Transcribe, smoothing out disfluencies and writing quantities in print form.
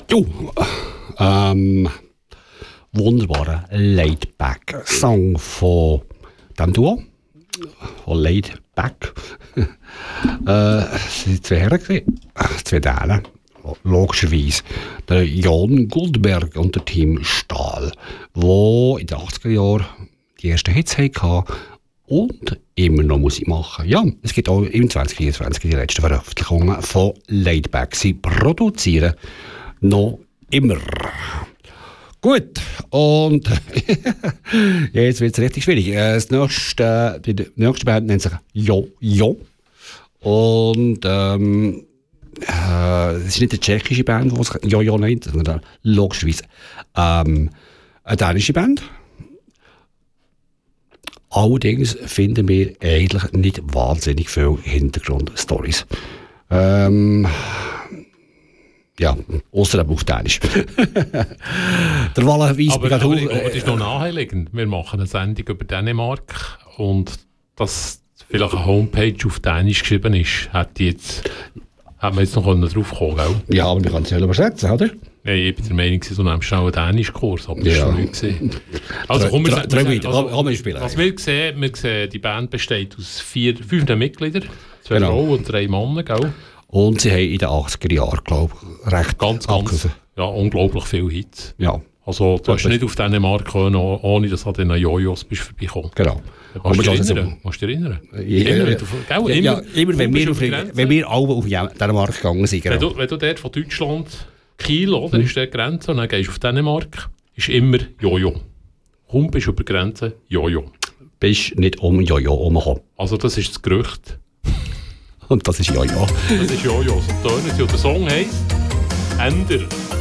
Jo, wunderbarer Laid-Back-Song von dem Duo. Von Laid-Back. Es waren 2 Herren, 2 Dänen. Logischerweise. Der Jan Goldberg und der Tim Stahl, die in den 80er Jahren die ersten Hits hatten und immer noch Musik machen. Ja, es gibt auch im 2024 die letzten Veröffentlichungen von Laid-Back. Sie produzieren noch immer. Gut, und ja, jetzt wird es richtig schwierig. Die nächste Band nennt sich Jo. Und es ist nicht eine tschechische Band, die sich Jo nennt, sondern logischerweise eine dänische Band. Allerdings finden wir eigentlich nicht wahnsinnig viele Hintergrundstories. Ja, außer auf Dänisch. Der Walle weist mich aber das ist noch naheliegend. Wir machen eine Sendung über Dänemark und dass vielleicht eine Homepage auf Dänisch geschrieben ist, hätte man jetzt noch drauf kommen können. Ja, aber wir können es ja übersetzen, oder? Ja, ich bin der Meinung, du nimmst schnell einen Dänischkurs, aber das war nicht gesehen. Also komm, wir sehen, die Band besteht aus 5 Mitgliedern, 2 Frauen und 3 Männer, gell? Und sie haben in den 80er Jahren, glaube ich, recht ganz, ja, unglaublich viele Hits. Ja. Also du hast nicht auf Dänemark können, ohne dass du an den Jojos bist vorbeigekommen. Genau. Musst du dich erinnern? Immer wenn wir alle auf Dänemark gegangen sind. Genau. Wenn du dort von Deutschland, Kiel, oder, ist der Grenze, und dann gehst du auf Dänemark, ist immer Jojo. Komm, bist du über die Grenze, Jojo. Bist nicht um Jojo herumgekommen. Also das ist das Gerücht. Und das ist Jojo. Das ist Jojo. So tönen sie. Und der Song heisst «Änder».